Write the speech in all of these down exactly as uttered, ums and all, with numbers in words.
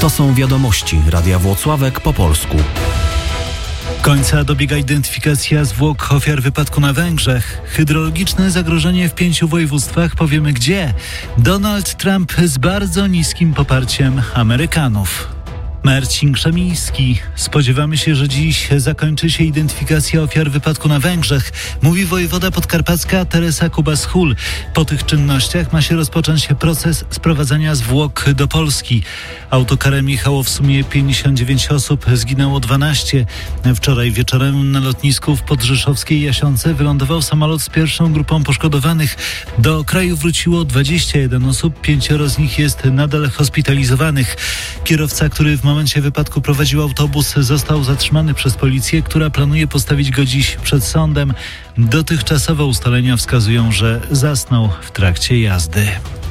To są wiadomości Radia Włocławek po polsku. Końca dobiega identyfikacja zwłok ofiar wypadku na Węgrzech. Hydrologiczne zagrożenie w pięciu województwach, powiemy gdzie. Donald Trump z bardzo niskim poparciem Amerykanów. Marcin Krzemiński. Spodziewamy się, że dziś zakończy się identyfikacja ofiar wypadku na Węgrzech, mówi wojewoda podkarpacka Teresa Kubas-Hul. Po tych czynnościach ma się rozpocząć się proces sprowadzania zwłok do Polski. Autokarem jechało w sumie pięćdziesiąt dziewięć osób, zginęło dwanaście. Wczoraj wieczorem na lotnisku w podrzeszowskiej Jasionce wylądował samolot z pierwszą grupą poszkodowanych. Do kraju wróciło dwadzieścia jeden osób, pięcioro z nich jest nadal hospitalizowanych. Kierowca, który w momencie wypadku prowadził autobus, został zatrzymany przez policję, która planuje postawić go dziś przed sądem. Dotychczasowe ustalenia wskazują, że zasnął w trakcie jazdy.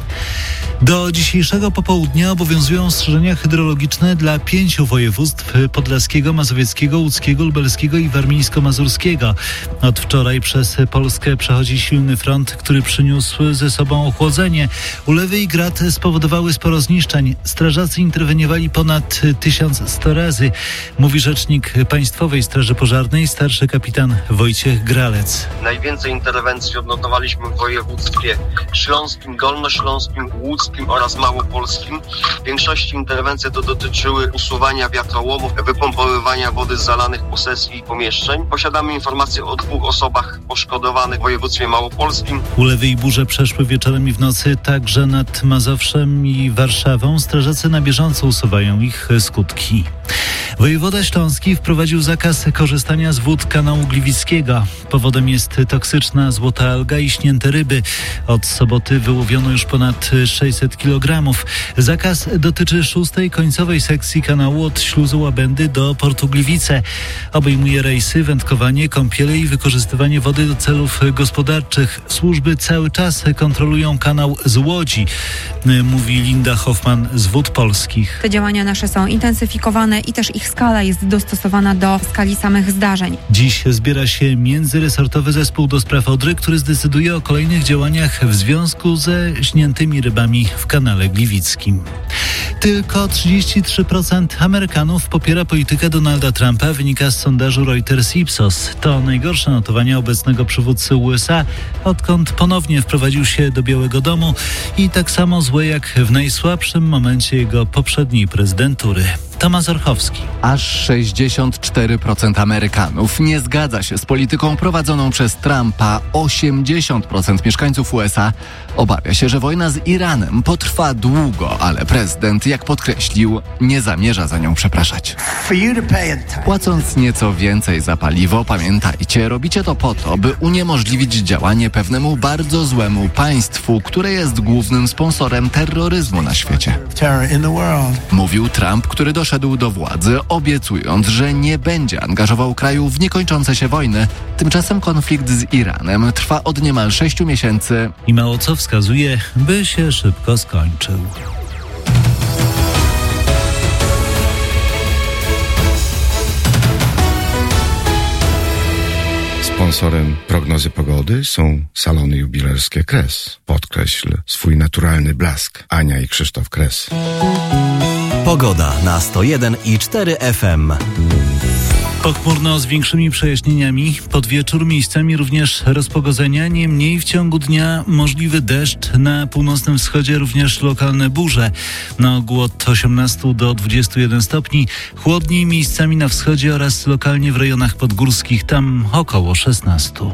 Do dzisiejszego popołudnia obowiązują ostrzeżenia hydrologiczne dla pięciu województw: podlaskiego, mazowieckiego, łódzkiego, lubelskiego i warmińsko-mazurskiego. Od wczoraj przez Polskę przechodzi silny front, który przyniósł ze sobą ochłodzenie. Ulewy i grad spowodowały sporo zniszczeń. Strażacy interweniowali ponad tysiąc sto razy, mówi rzecznik Państwowej Straży Pożarnej, starszy kapitan Wojciech Gralec. Najwięcej interwencji odnotowaliśmy w województwie śląskim, dolnośląskim, łódzkim oraz małopolskim. W większości interwencje to dotyczyły usuwania wiatrołomów, wypompowywania wody z zalanych posesji i pomieszczeń. Posiadamy informacje o dwóch osobach poszkodowanych w województwie małopolskim. Ulewy i burze przeszły wieczorem i w nocy także nad Mazowszem i Warszawą. Strażacy na bieżąco usuwają ich skutki. Wojewoda śląski wprowadził zakaz korzystania z wód kanału Gliwickiego. Powodem jest toksyczna złota alga i śnięte ryby. Od soboty wyłowiono już ponad sześćset kilogramów. Zakaz dotyczy szóstej końcowej sekcji kanału od śluzu Łabędy do portu Gliwice. Obejmuje rejsy, wędkowanie, kąpiele i wykorzystywanie wody do celów gospodarczych. Służby cały czas kontrolują kanał z Łodzi, mówi Linda Hoffman z Wód Polskich. Te działania nasze są intensyfikowane i też ich skala jest dostosowana do skali samych zdarzeń. Dziś zbiera się międzyresortowy zespół do spraw Odry, który zdecyduje o kolejnych działaniach w związku ze śniętymi rybami w kanale Gliwickim. Tylko trzydzieści trzy procent Amerykanów popiera politykę Donalda Trumpa, wynika z sondażu Reuters Ipsos. To najgorsze notowania obecnego przywódcy U S A, odkąd ponownie wprowadził się do Białego Domu, i tak samo złe jak w najsłabszym momencie jego poprzedniej prezydentury. Tomasz Orchowski. Aż sześćdziesiąt cztery procent Amerykanów nie zgadza się z polityką prowadzoną przez Trumpa. osiemdziesiąt procent mieszkańców U S A obawia się, że wojna z Iranem potrwa długo, ale prezydent, jak podkreślił, nie zamierza za nią przepraszać. Płacąc nieco więcej za paliwo, pamiętajcie, robicie to po to, by uniemożliwić działanie pewnemu bardzo złemu państwu, które jest głównym sponsorem terroryzmu na świecie. Mówił Trump, który doszedł do władzy, obiecując, że nie będzie angażował kraju w niekończące się wojny. Tymczasem konflikt z Iranem trwa od niemal sześciu miesięcy i mało co wskazuje, by się szybko skończył. Sponsorem prognozy pogody są salony jubilerskie Kres. Podkreśl swój naturalny blask. Ania i Krzysztof Kres. Pogoda na sto jeden i cztery F M. Pochmurno z większymi przejaśnieniami. Pod wieczór miejscami również rozpogodzenia. Niemniej w ciągu dnia możliwy deszcz. Na północnym wschodzie również lokalne burze. Na ogół od osiemnastu do dwudziestu jeden stopni. Chłodniej miejscami na wschodzie oraz lokalnie w rejonach podgórskich. Tam około szesnastu.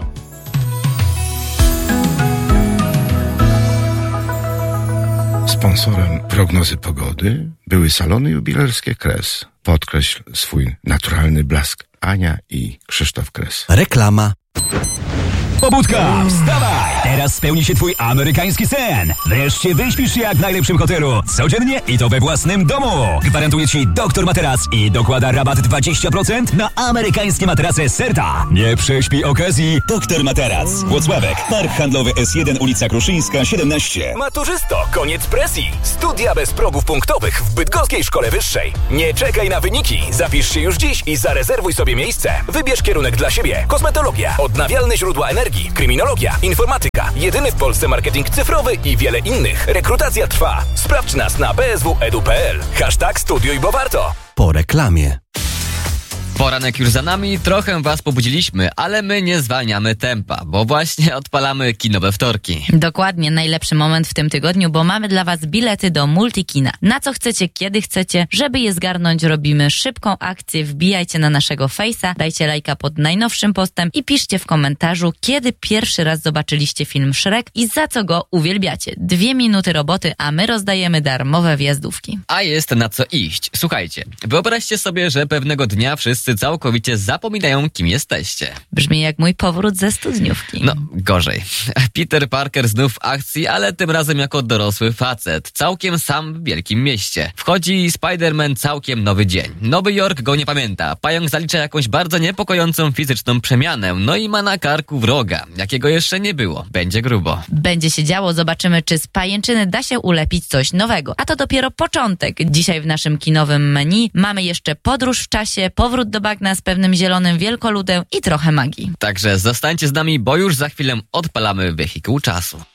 Sponsorem prognozy pogody były salony jubilerskie Kres. Podkreśl swój naturalny blask. Ania i Krzysztof Kres. Reklama. Pobudka! Wstawaj! Teraz spełni się twój amerykański sen. Wreszcie wyśpisz się jak w najlepszym hotelu. Codziennie i to we własnym domu. Gwarantuje ci Doktor Materac i dokłada rabat dwadzieścia procent na amerykańskie materace Serta. Nie prześpij okazji. Doktor Materac. Włocławek. Park Handlowy S jeden, ulica Kruszyńska, siedemnaście. Maturzysto, koniec presji. Studia bez progów punktowych w Bydgoskiej Szkole Wyższej. Nie czekaj na wyniki. Zapisz się już dziś i zarezerwuj sobie miejsce. Wybierz kierunek dla siebie. Kosmetologia. Odnawialne źródła energii energii, kryminologia, informatyka, jedyny w Polsce marketing cyfrowy i wiele innych. Rekrutacja trwa. Sprawdź nas na b s w kropka e d u kropka p l. Hashtag studiuj, bo warto. Po reklamie. Poranek już za nami, trochę was pobudziliśmy, ale my nie zwalniamy tempa, bo właśnie odpalamy kinowe wtorki. Dokładnie, najlepszy moment w tym tygodniu, bo mamy dla was bilety do Multikina. Na co chcecie, kiedy chcecie, żeby je zgarnąć, robimy szybką akcję, wbijajcie na naszego Face'a, dajcie lajka pod najnowszym postem i piszcie w komentarzu, kiedy pierwszy raz zobaczyliście film Shrek i za co go uwielbiacie. Dwie minuty roboty, a my rozdajemy darmowe wjazdówki. A jest na co iść. Słuchajcie, wyobraźcie sobie, że pewnego dnia wszyscy całkowicie zapominają, kim jesteście. Brzmi jak mój powrót ze studniówki. No, gorzej. Peter Parker znów w akcji, ale tym razem jako dorosły facet. Całkiem sam w wielkim mieście. Wchodzi Spider-Man całkiem nowy dzień. Nowy Jork go nie pamięta. Pająk zalicza jakąś bardzo niepokojącą fizyczną przemianę. No i ma na karku wroga, jakiego jeszcze nie było. Będzie grubo. Będzie się działo, zobaczymy, czy z pajęczyny da się ulepić coś nowego. A to dopiero początek. Dzisiaj w naszym kinowym menu mamy jeszcze podróż w czasie, powrót do bagna z pewnym zielonym wielkoludem i trochę magii. Także zostańcie z nami, bo już za chwilę odpalamy wehikuł czasu.